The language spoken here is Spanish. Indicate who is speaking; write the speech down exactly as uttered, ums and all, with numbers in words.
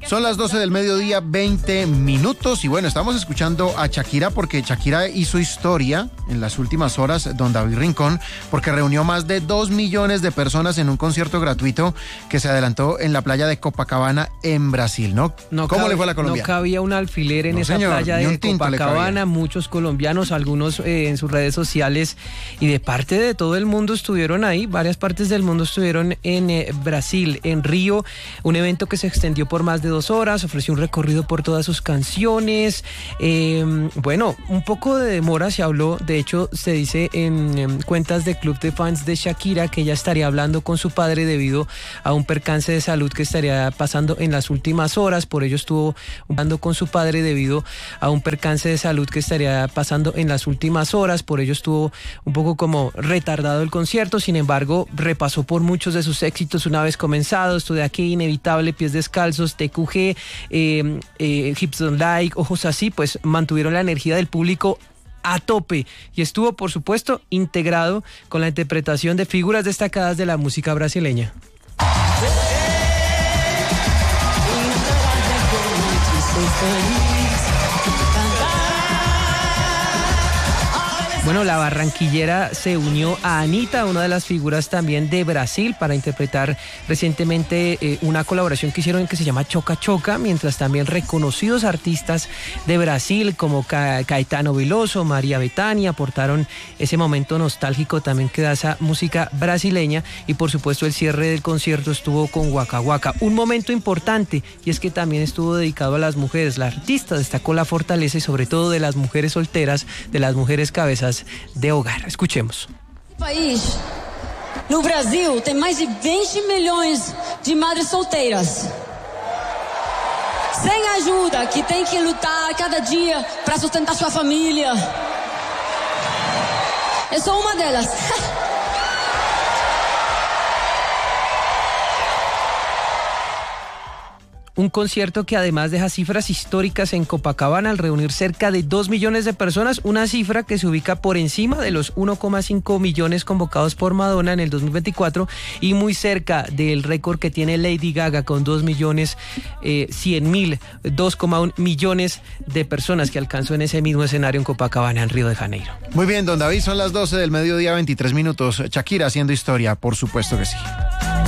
Speaker 1: Son las doce del mediodía, veinte minutos. Y bueno, estamos escuchando a Shakira porque Shakira hizo historia en las últimas horas, don David Rincón, porque reunió más de dos millones de personas en un concierto gratuito que se adelantó en la playa de Copacabana, en Brasil, ¿no?
Speaker 2: no
Speaker 1: ¿Cómo
Speaker 2: cabe,
Speaker 1: le fue a la Colombia?
Speaker 2: No cabía un alfiler en
Speaker 1: no,
Speaker 2: esa
Speaker 1: señor,
Speaker 2: playa de Copacabana. Muchos colombianos, algunos eh, en sus redes sociales y de parte de todo el mundo estuvieron ahí. Varias partes del mundo estuvieron en eh, Brasil, en Río. Un evento que se extendió por más de dos horas, ofreció un recorrido por todas sus canciones. Eh, bueno, un poco de demora se habló, de hecho se dice en, en cuentas de club de fans de Shakira que ella estaría hablando con su padre debido a un percance de salud que estaría pasando en las últimas horas, por ello estuvo hablando con su padre debido a un percance de salud que estaría pasando en las últimas horas, por ello estuvo un poco como retardado el concierto. Sin embargo, repasó por muchos de sus éxitos una vez comenzado, esto de Aquí, Inevitable, Pies Descalzos, T Q G, eh, eh, Hips Don't Like, Ojos Así, pues mantuvieron la energía del público a tope y estuvo, por supuesto, integrado con la interpretación de figuras destacadas de la música brasileña. Bueno, la barranquillera se unió a Anitta, una de las figuras también de Brasil, para interpretar recientemente eh, una colaboración que hicieron que se llama Choca Choca, mientras también reconocidos artistas de Brasil como Ca- Caetano Veloso, María Bethânia aportaron ese momento nostálgico también que da esa música brasileña. Y por supuesto el cierre del concierto estuvo con Waka Waka, un momento importante, y es que también estuvo dedicado a las mujeres. La artista destacó la fortaleza y sobre todo de las mujeres solteras, de las mujeres cabezas de hogar. Escuchemos.
Speaker 3: País, no Brasil, tem mais de veinte milhões de madres solteiras. Sem ajuda, que tem que lutar cada dia para sustentar sua família. Eu sou uma delas.
Speaker 2: Un concierto que además deja cifras históricas en Copacabana al reunir cerca de dos millones de personas, una cifra que se ubica por encima de los uno coma cinco millones convocados por Madonna en el dos mil veinticuatro y muy cerca del récord que tiene Lady Gaga con dos millones cien mil, dos coma uno millones de personas que alcanzó en ese mismo escenario en Copacabana, en Río de Janeiro.
Speaker 1: Muy bien, don David, son las doce del mediodía, veintitrés minutos. Shakira haciendo historia, por supuesto que sí.